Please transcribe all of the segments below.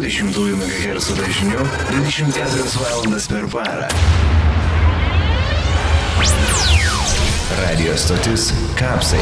102,2 MHz dažniu 24 valandas per parą. Radio stotis Kapsai.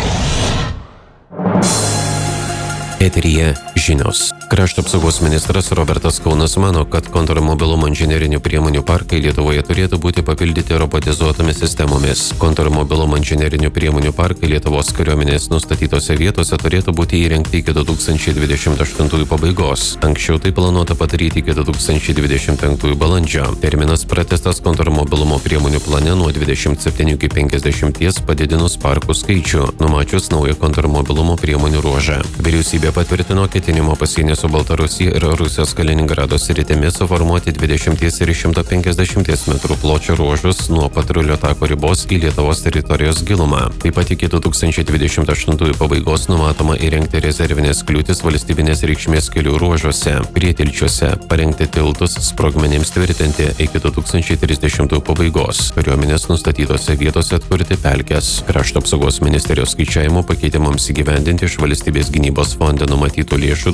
Eteryje žinios. Krašto apsaugos ministras Robertas Kaunas mano, kad kontrmobilumo inžinerinių priemonių parkai Lietuvoje turėtų būti papildyti robotizuotomis sistemomis. Kontrmobilumo inžinerinių priemonių parkai Lietuvos kariuomenės nustatytose vietose turėtų būti įrengti iki 2028 pabaigos. Anksčiau tai planuota padaryti iki 2025 balandžio. Terminas pratęstas kontrmobilumo priemonių plane nuo 27 iki 50 padidinus parkų skaičių, numačius naują kontrmobilumo priemonių ruožą. Vyriausybė patvirtino ketinimo pasienį su Baltarusija ir Rusijos Kaliningrado sritimi suformuoti 20 ir 150 metrų pločio ruožus nuo patrulio tako ribos į Lietuvos teritorijos gilumą. Taip pat iki 2028 pabaigos numatoma įrengti rezervinės kliūtis valstybinės reikšmės kelių ruožuose, prietilčiuose, parengti tiltus sprogmenims tvirtinti iki 2030 pabaigos. Kariuomenės nustatytose vietose atkurti pelkes. Krašto apsaugos ministerijos skaičiavimo pakeitimams įgyvendinti iš valstybės gynybos fonde numatytų lėšų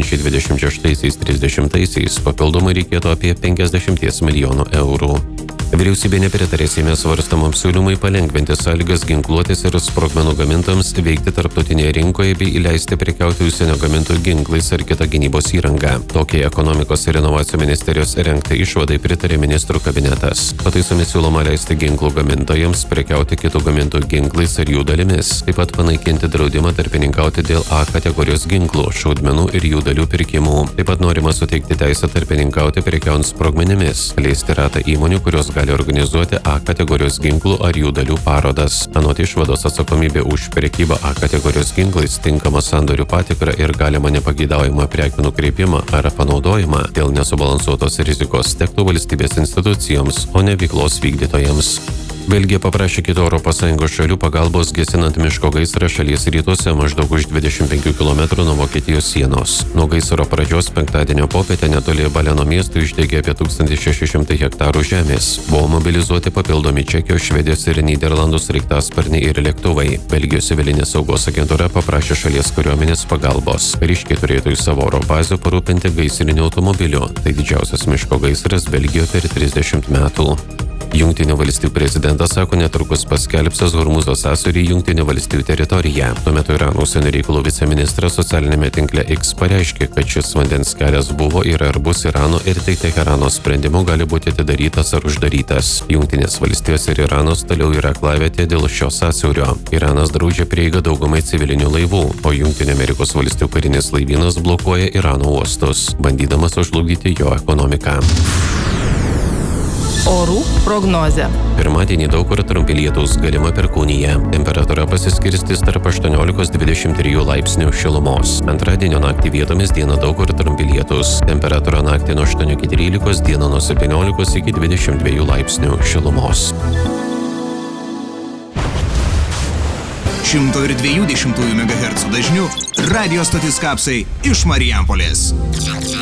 2026-30 papildomai reikėtų apie 50 milijonų eurų. Vyriausybė nepritarė Seime svarstamam siūlymui palengvinti sąlygas ginkluotės ir sprogmenų gamintams veikti tarptautinėje rinkoje bei įleisti prekiauti užsienio gamintų ginklais ar kitą gynybos įrangą. Tokiai ekonomikos ir inovacijų ministerijos rengtai išvadai pritarė ministrų kabinetas. Pataisomis siūloma leisti ginklų gamintojams prekiauti kitų gamintų ginklais ar jų dalimis. Taip pat panaikinti draudimą tarpininkauti dėl A kategorijos ginklų, šaudmenų ir jų dalių pirkimų. Taip pat norima suteikti teisę tarpininkauti prekiaujant sprogmenimis, leisti ratą įmonių, kurios gali organizuoti A kategorijos ginklų ar jų dalių parodas. Anot išvados atsakomybė už prekybą A kategorijos ginklais, tinkamą sandorių patikrą ir galimą nepageidaujamą prekių nukreipimą ar panaudojimą dėl nesubalansuotos rizikos tektų valstybės institucijoms, o ne veiklos vykdytojams. Belgija paprašė kitų ES šalių pagalbos gesinant miško gaisrą šalies rytuose maždaug už 25 km nuo Vokietijos sienos. Nuo gaisro pradžios penktadienio popietę netoli Baleno miesto išdegė apie 1600 hektarų žemės. Buvo mobilizuoti papildomi Čekijos, Švedijos ir Nyderlandų sraigtasparniai ir lėktuvai. Belgijos civilinės saugos agentūra paprašė šalies kariuomenės pagalbos. Kariškiai turėtų į savo oro bazę parūpinti gaisrinių automobilių. Tai didžiausias miško gaisras Belgijoje per 30 metų. Jungtinių valstijų prezidentas sako, netrukus paskelbsiąs Hormūzo sąsiaurį Jungtinių valstijų teritoriją. Tuo metu Irano užsienio reikalų viceministras socialinėme tinkle X pareiškė, kad šis vandens kelias buvo ir ar bus Irano ir tai Teherano sprendimu gali būti atidarytas ar uždarytas. Jungtinės valstijos ir Iranas toliau yra aklavietė dėl šio sąsiaurio. Iranas draudžia prieigą daugumai civilinių laivų, o Jungtinių Amerikos valstijų karinis laivynas blokuoja Irano uostus, bandydamas sužlugdyti jo ekonomiką. Orų prognozė. Pirmadienį daug kur trumpi lietūs, galima perkūnija. Temperatūra pasiskirstys tarp 18-23 laipsnių šilumos. Antradienio naktį vietomis dieną daug kur trumpi lietūs. Temperatūra naktį nuo 8 iki 13, dieną nuo 17 iki 22 laipsnių šilumos. 102,2 MHz dažniu radio stotis Kapsai iš Marijampolės.